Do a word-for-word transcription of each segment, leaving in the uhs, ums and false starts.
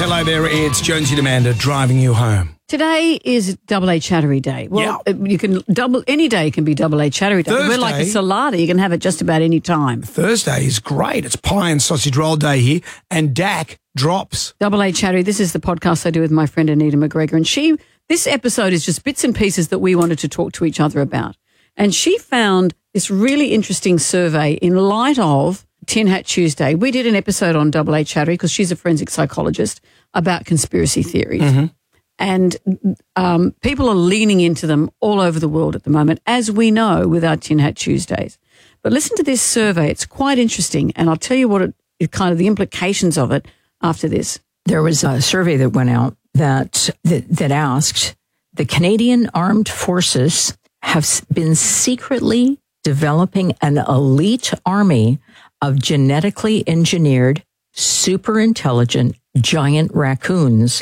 Hello there, it's Jonesy and Amanda driving you home. Today is Double A Chattery Day. Well, Yeah. you can double any day can be Double A Chattery Day. We're like a Thursday- salada; you can have it just about any time. Thursday is great. It's pie and sausage roll day here, and Dak drops. Double A Chattery. This is the podcast I do with my friend Anita McGregor, and she. This episode is just bits and pieces that we wanted to talk to each other about, and she found this really interesting survey in light of Tin Hat Tuesday. We did an episode on Double A Chattery because she's a forensic psychologist about conspiracy theories. Mm-hmm. And um, people are leaning into them all over the world at the moment, as we know with our Tin Hat Tuesdays. But listen to this survey. It's quite interesting, and I'll tell you what it, it kind of the implications of it after this. There was a survey that went out that that, that asked, the Canadian Armed Forces have s- been secretly developing an elite army of genetically engineered, super intelligent giant raccoons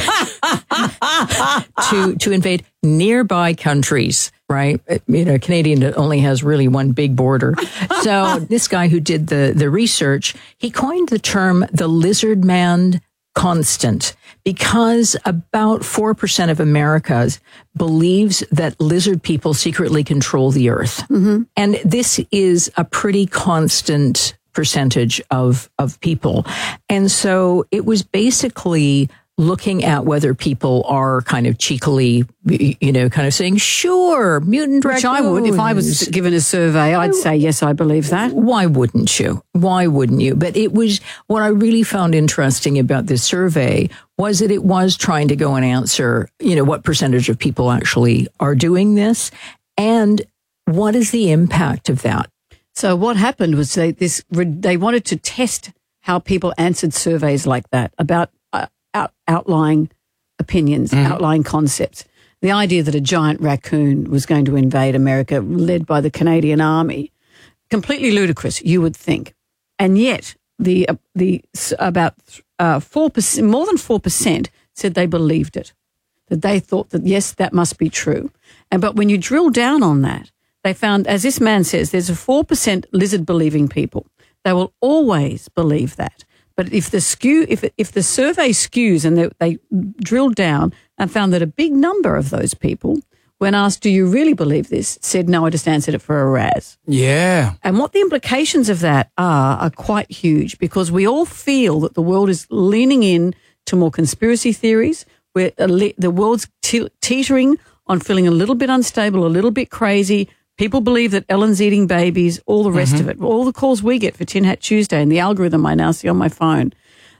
to to invade nearby countries, right? You know, Canadian only has really one big border. So this guy who did the, the research, he coined the term the lizard man constant because about four percent of America believes that lizard people secretly control the earth. Mm-hmm. And this is a pretty constant percentage of, of people. And so it was basically looking at whether people are kind of cheekily, you know, kind of saying, sure, mutant Which I would. If I was given a survey, I'd say, yes, I believe that. Why wouldn't you? Why wouldn't you? But it was, what I really found interesting about this survey was that it was trying to go and answer, you know, what percentage of people actually are doing this and what is the impact of that? So what happened was they this they wanted to test how people answered surveys like that about uh, out, outlying opinions, mm-hmm. outlying concepts. The idea that a giant raccoon was going to invade America, led by the Canadian Army, completely ludicrous, you would think, and yet the uh, the about uh, four percent, more than four percent, said they believed it, that they thought that yes, that must be true, and but when you drill down on that. They found, as this man says, there's a four percent lizard-believing people. They will always believe that. But if the skew, if if the survey skews and they, they drilled down and found that a big number of those people, when asked, do you really believe this, said, no, I just answered it for a razz. Yeah. And what the implications of that are are quite huge because we all feel that the world is leaning in to more conspiracy theories, where the world's te- teetering on feeling a little bit unstable, a little bit crazy. People believe that Ellen's eating babies, all the rest mm-hmm. of it, all the calls we get for Tin Hat Tuesday and the algorithm I now see on my phone.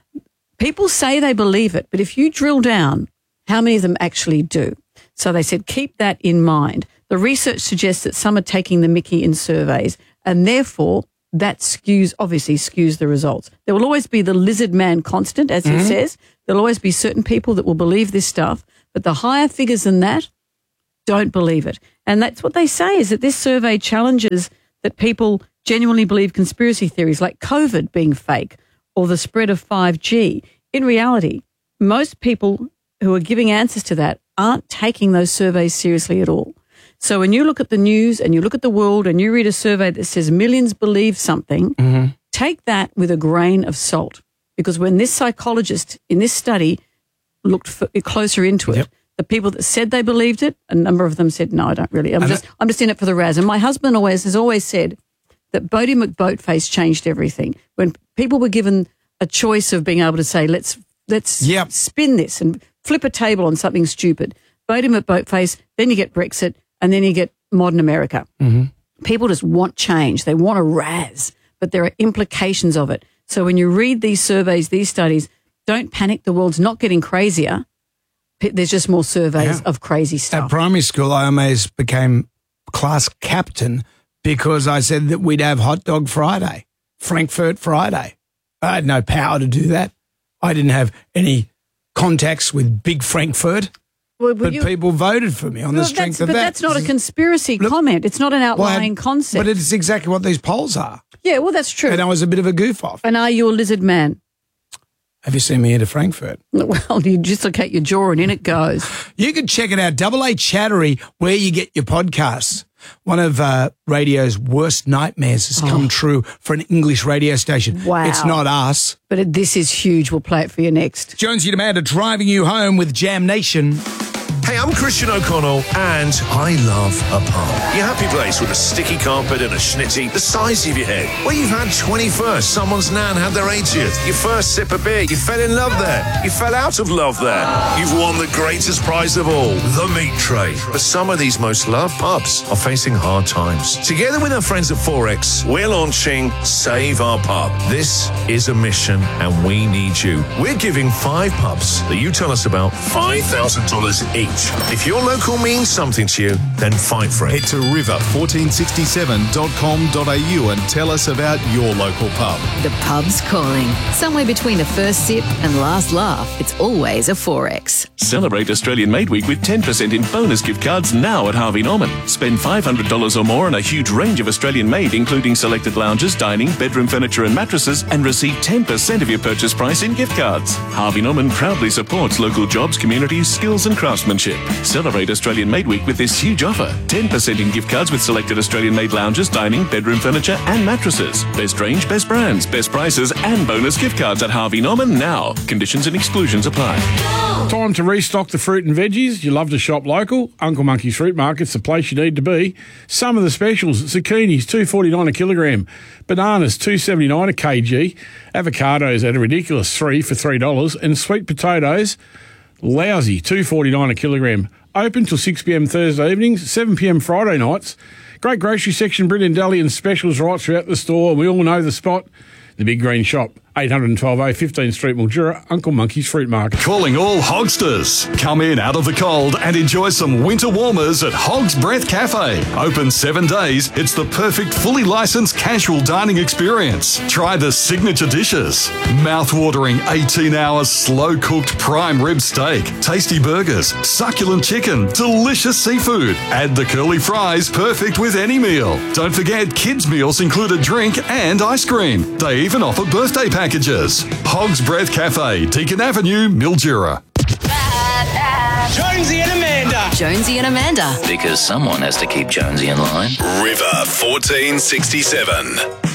People say they believe it, but if you drill down, how many of them actually do? So they said, keep that in mind. The research suggests that some are taking the mickey in surveys and therefore that skews, obviously skews the results. There will always be the lizard man constant, as mm-hmm. he says. There'll always be certain people that will believe this stuff, but the higher figures than that don't believe it. And that's what they say is that this survey challenges that people genuinely believe conspiracy theories like COVID being fake or the spread of five G. In reality, most people who are giving answers to that aren't taking those surveys seriously at all. So when you look at the news and you look at the world and you read a survey that says millions believe something, mm-hmm. take that with a grain of salt. Because when this psychologist in this study looked for, closer into it, yep. the people that said they believed it, a number of them said, no, I don't really. I'm just I'm just in it for the razz. And my husband always has always said that Bodie McBoatface changed everything. When people were given a choice of being able to say, let's let's yep. spin this and flip a table on something stupid, Bodie McBoatface, then you get Brexit, and then you get modern America. Mm-hmm. People just want change. They want a razz, but there are implications of it. So when you read these surveys, these studies, don't panic. The world's not getting crazier. There's just more surveys yeah. of crazy stuff. At primary school, I almost became class captain because I said that we'd have Hot Dog Friday, Frankfurt Friday. I had no power to do that. I didn't have any contacts with Big Frankfurt, well, but you, people voted for me on well, the strength of but that. But that's not a conspiracy Look, comment. It's not an outlying well, concept. But it's exactly what these polls are. Yeah, well, that's true. And I was a bit of a goof-off. And are you a lizard man? Have you seen me into Frankfurt? Well, you dislocate your jaw and in it goes. You can check it out, Double A Chattery, where you get your podcasts. One of uh, radio's worst nightmares has come true for an English radio station. Wow. It's not us. But it, this is huge. We'll play it for you next. Jonesy and Amanda driving you home with Jam Nation. Hey, I'm Christian O'Connell, and I love a pub. Your happy place with a sticky carpet and a schnitty the size of your head. Where you've had twenty-first, someone's nan had their eightieth, your first sip of beer, you fell in love there, you fell out of love there. You've won the greatest prize of all, the meat tray. But some of these most loved pubs are facing hard times. Together with our friends at Forex, we're launching Save Our Pub. This is a mission, and we need you. We're giving five pubs that you tell us about five thousand dollars each. If your local means something to you, then fight for it. Head to river fourteen sixty-seven dot com dot a u and tell us about your local pub. The pub's calling. Somewhere between a first sip and last laugh, it's always a Forex. Celebrate Australian Made Week with ten percent in bonus gift cards now at Harvey Norman. Spend five hundred dollars or more on a huge range of Australian made, including selected lounges, dining, bedroom furniture and mattresses, and receive ten percent of your purchase price in gift cards. Harvey Norman proudly supports local jobs, communities, skills and craftsmanship. Celebrate Australian Made Week with this huge offer. ten percent in gift cards with selected Australian made lounges, dining, bedroom furniture and mattresses. Best range, best brands, best prices and bonus gift cards at Harvey Norman now. Conditions and exclusions apply. Time to restock the fruit and veggies. You love to shop local. Uncle Monkey's Fruit Market's the place you need to be. Some of the specials: zucchinis two forty-nine a kilogram, bananas two seventy-nine a kg, avocados at a ridiculous three for three dollars, and sweet potatoes lousy two forty-nine a kilogram. Open till six p m Thursday evenings, seven p m Friday nights. Great grocery section, brilliant deli and specials right throughout the store. We all know the spot, the Big Green Shop. eight twelve A, fifteenth Street, Mildura, Uncle Monkey's Fruit Market. Calling all Hogsters. Come in out of the cold and enjoy some winter warmers at Hog's Breath Cafe. Open seven days, it's the perfect fully licensed casual dining experience. Try the signature dishes. Mouth-watering eighteen hour slow-cooked prime rib steak, tasty burgers, succulent chicken, delicious seafood. Add the curly fries, perfect with any meal. Don't forget, kids' meals include a drink and ice cream. They even offer birthday packages. Packages. Hog's Breath Cafe, Deakin Avenue, Mildura. Jonesy and Amanda. Jonesy and Amanda. Because someone has to keep Jonesy in line. River fourteen sixty-seven.